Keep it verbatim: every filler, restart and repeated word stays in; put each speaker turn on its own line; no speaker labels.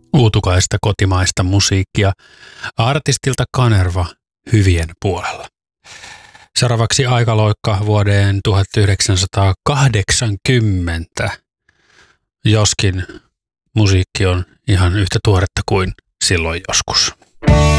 uutukaista kotimaista musiikkia artistilta Kanerva hyvien puolella. Seuraavaksi aikaloikka vuoden tuhatyhdeksänsataakahdeksankymmentä, joskin musiikki on ihan yhtä tuoretta kuin silloin joskus.